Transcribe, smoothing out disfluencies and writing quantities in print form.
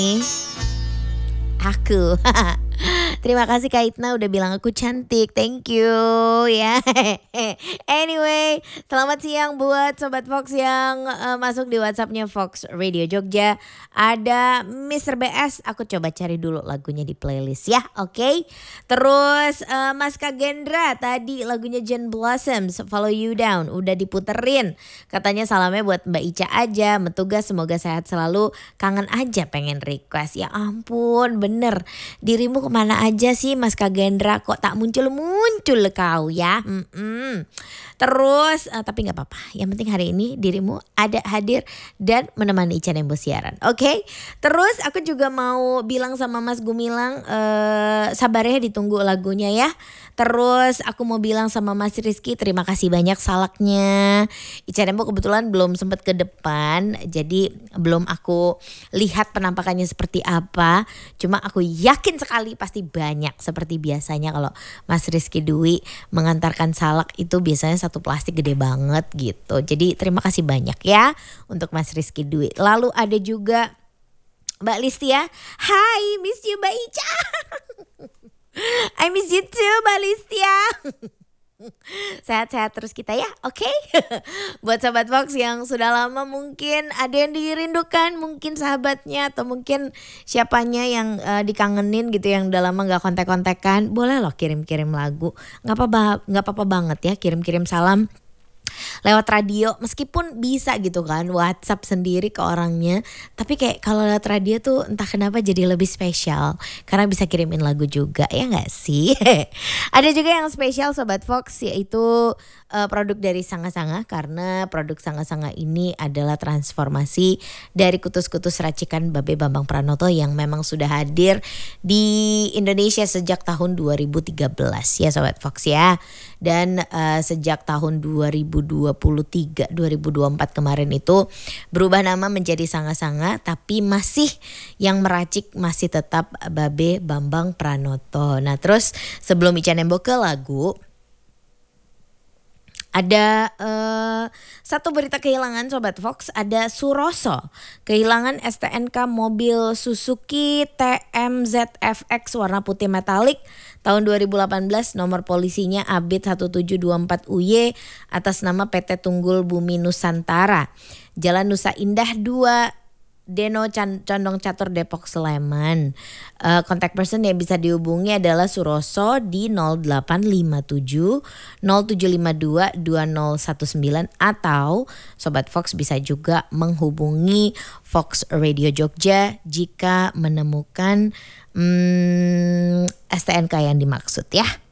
Aku. Terima kasih Kak Itna udah bilang aku cantik. Thank you ya. Anyway, selamat siang buat Sobat Fox yang masuk di WhatsAppnya Fox Radio Jogja. Ada Mr. BS, aku coba cari dulu lagunya di playlist ya, oke? Terus Mas Kagendra tadi lagunya Jen Blossoms, Follow You Down, udah diputerin. Katanya salamnya buat Mbak Ica aja, Metugas semoga sehat selalu. Kangen aja pengen request, ya ampun bener. Dirimu kemana aja sih Mas Kagendra, kok tak muncul-muncul kau ya. Terus tapi gak apa-apa, yang penting hari ini dirimu ada hadir dan menemani Ica Nembo siaran. Oke? Terus aku juga mau bilang sama Mas Gumilang sabar ya ditunggu lagunya ya. Terus aku mau bilang sama Mas Rizky terima kasih banyak salaknya. Ica Nembo kebetulan belum sempat ke depan, jadi belum aku lihat penampakannya seperti apa. Cuma aku yakin sekali pasti banyak seperti biasanya kalau Mas Rizky Dwi mengantarkan salak itu biasanya satu plastik gede banget gitu. Jadi terima kasih banyak ya untuk Mas Rizky Dwi. Lalu ada juga Mbak Listia. Hai, miss you Mbak Ica. I miss you too Mbak Listia. Sehat-sehat terus kita ya, oke? Buat Sobat Fox yang sudah lama mungkin ada yang dirindukan, mungkin sahabatnya atau mungkin siapanya yang dikangenin gitu, yang udah lama gak kontek-kontekan, boleh loh kirim-kirim lagu. Gak apa-apa banget ya kirim-kirim salam lewat radio, meskipun bisa gitu kan WhatsApp sendiri ke orangnya, tapi kayak kalau lewat radio tuh entah kenapa jadi lebih spesial karena bisa kirimin lagu juga, ya gak sih? Ada juga yang spesial Sobat Fox, yaitu produk dari Sanga-Sanga, karena produk Sanga-Sanga ini adalah transformasi dari kutus-kutus racikan Babe Bambang Pranoto yang memang sudah hadir di Indonesia sejak tahun 2013 ya Sobat Fox ya. Dan sejak tahun 2023, 2024 kemarin itu berubah nama menjadi Sanga-Sanga, tapi masih yang meracik masih tetap Babe Bambang Pranoto. Nah terus sebelum Ica Nembo ke lagu, ada satu berita kehilangan Sobat Fox. Ada Suroso kehilangan STNK mobil Suzuki TMZFX warna putih metalik tahun 2018, nomor polisinya ABIT 1724UY atas nama PT Tunggul Bumi Nusantara, Jalan Nusa Indah 2, Deno Condong Catur, Depok, Sleman. Kontak person yang bisa dihubungi adalah Suroso di 0857 0752 2019, atau Sobat Fox bisa juga menghubungi Fox Radio Jogja jika menemukan STNK yang dimaksud ya.